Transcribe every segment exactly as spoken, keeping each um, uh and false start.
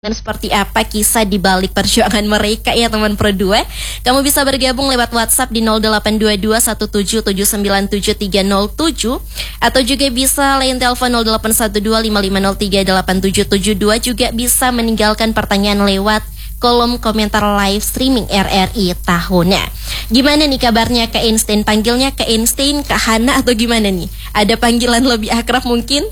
Dan seperti apa kisah di balik perjuangan mereka ya teman Pro dua. Kamu bisa bergabung lewat WhatsApp di nol delapan dua dua satu tujuh tujuh sembilan tujuh tiga nol tujuh atau juga bisa lain telepon nol delapan satu dua lima lima nol tiga delapan tujuh tujuh dua. Juga bisa meninggalkan pertanyaan lewat kolom komentar live streaming R R I Tahuna. Gimana nih kabarnya Kak Einstein? Panggilnya Kak Einstein, Kak Hana atau gimana nih? Ada panggilan lebih akrab mungkin?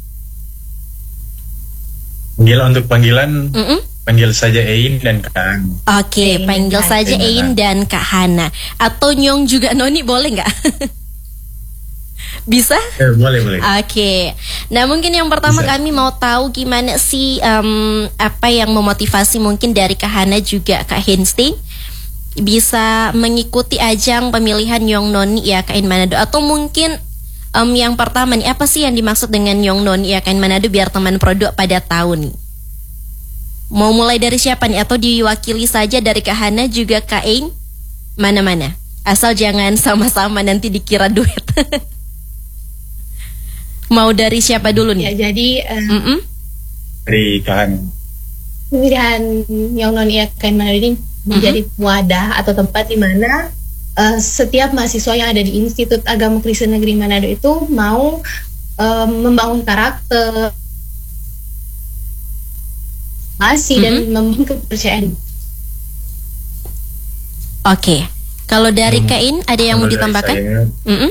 Panggil untuk panggilan, Mm-mm. panggil saja Ein dan Kak Hana. Oke, panggil saja Ein dan Kak Hana. Atau Nyong juga Noni boleh nggak? Bisa? Eh, boleh, boleh. Oke. Nah mungkin yang pertama Bisa. kami mau tahu gimana sih um, apa yang memotivasi mungkin dari Kak Hana juga Kak Einstein bisa mengikuti ajang pemilihan Nyong Noni IAKN Manado. Atau mungkin Um, yang pertama nih, apa sih yang dimaksud dengan Nyong Noni IAKN Manado biar teman Produk pada tahu nih? Mau mulai dari siapa nih? Atau diwakili saja dari Kak Hana juga Kak Ein? Mana-mana. Asal jangan sama-sama nanti dikira duet. Mau dari siapa dulu nih? Ya, jadi uh, Mm-mm. Dari Kak Hana. pemilihan Nyong Noni IAKN Manado ini menjadi wadah atau tempat di mana uh, setiap mahasiswa yang ada di Institut Agama Kristen Negeri Manado itu mau uh, membangun karakter, masih dan Mm-hmm. membangun kepercayaan. Oke. Kalau dari Hmm. Kak Ein ada yang mau Kalau dari ditambahkan? saya- Mm-mm.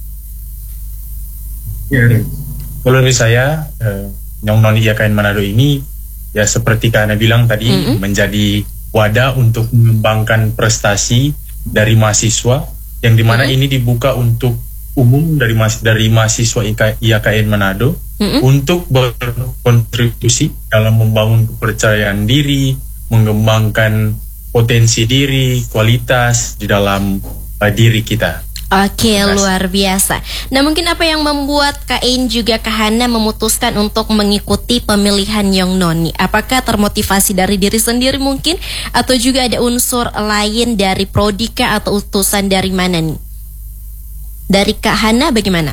Ya, kalau dari saya, eh, Nyong Noni IAKN Manado ini ya seperti Kak Hana bilang tadi, Mm-mm. menjadi wadah untuk mengembangkan prestasi dari mahasiswa yang dimana Mm-mm. ini dibuka untuk umum dari mas dari mahasiswa IAKN Manado Mm-mm. untuk berkontribusi dalam membangun kepercayaan diri, mengembangkan potensi diri, kualitas di dalam uh, diri kita. Oke, Terima kasih. luar biasa. Nah, mungkin apa yang membuat Kak Ein juga Kak Hana memutuskan untuk mengikuti pemilihan Nyong Noni? Apakah termotivasi dari diri sendiri mungkin? Atau juga ada unsur lain dari Prodika atau utusan dari mana nih? Dari Kak Hana bagaimana?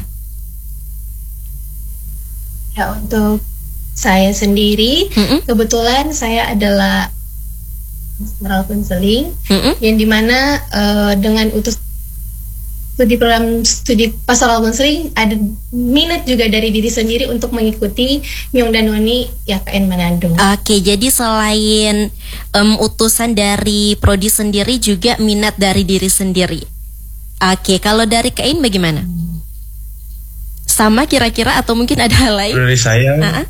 Ya, untuk saya sendiri, Mm-mm. kebetulan saya adalah pastoral counseling, Mm-mm. yang dimana uh, dengan utus studi program studi pastoral counseling ada minat juga dari diri sendiri untuk mengikuti Nyong dan Noni IAKN Manado. Oke, jadi selain em, utusan dari Prodi sendiri juga minat dari diri sendiri. Oke, kalau dari Kak Ein bagaimana? Sama kira-kira atau mungkin ada hal lain? Kalau dari saya, Ah-ah.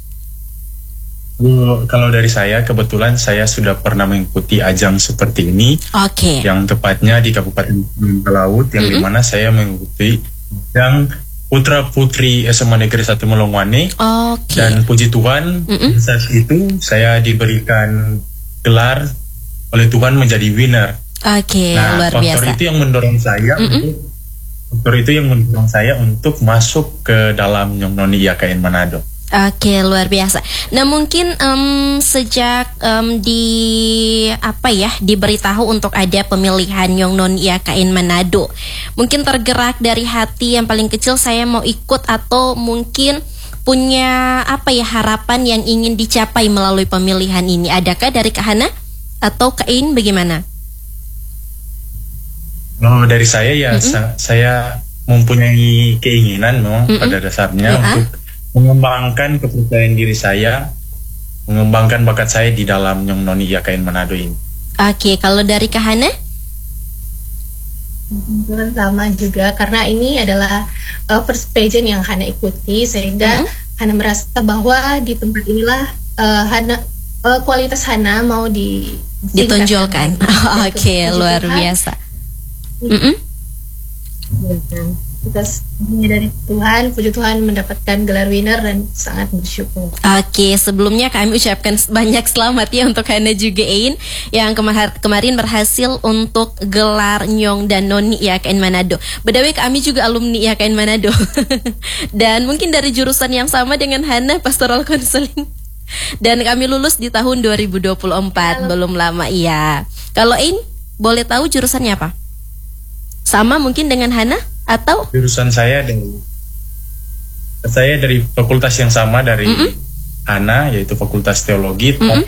Bu, kalau dari saya kebetulan saya sudah pernah mengikuti ajang seperti ini, Oke. yang tepatnya di Kabupaten Pelaut, yang Mm-mm. dimana saya mengikuti yang Putra Putri S M A Negeri satu Melongwane. Oke. Dan puji Tuhan, Mm-mm. saat itu saya diberikan gelar oleh Tuhan menjadi winner. Oke, Nah, luar faktor biasa. itu yang mendorong saya Mm-mm. untuk faktor itu yang mendorong saya untuk masuk ke dalam Nyong Noni IAKN Manado. Oke, luar biasa. Nah, mungkin em, sejak em, di apa ya diberitahu untuk ada pemilihan Nyong Noni IAKN Manado, mungkin tergerak dari hati yang paling kecil saya mau ikut atau mungkin punya apa ya harapan yang ingin dicapai melalui pemilihan ini. Adakah dari Kak Hana atau Kak Ein bagaimana? Kalau dari saya ya Mm-mm. sa- saya mempunyai keinginan memang Mm-mm. pada dasarnya Ya. untuk mengembangkan kepercayaan diri saya, mengembangkan bakat saya di dalam Nyong Noni IAKN Manado ini. Oke, kalau dari Kak Hana? Kebetulan sama juga karena ini adalah uh, first pageant yang Hana ikuti, sehingga Mhm. Hana merasa bahwa di tempat inilah uh, Hana uh, kualitas Hana mau di Ditonjolkan. Oke, luar biasa. Mm-mm. Kita semuanya dari Tuhan, puji Tuhan mendapatkan gelar winner dan sangat bersyukur. Oke, sebelumnya kami ucapkan banyak selamat ya untuk Hana juga Ein yang kemar- kemarin berhasil untuk gelar Nyong dan Noni IAKN Manado. Btw kami juga alumni IAKN Manado. Dan mungkin dari jurusan yang sama dengan Hana, Pastoral Counseling. Dan kami lulus di tahun dua ribu dua puluh empat, belum lama iya. Kalau Ein, boleh tahu jurusannya apa? Sama mungkin dengan Hana atau? Jurusan saya dari saya dari fakultas yang sama dari Mm-mm. Hana, yaitu Fakultas Teologi, Mm-mm.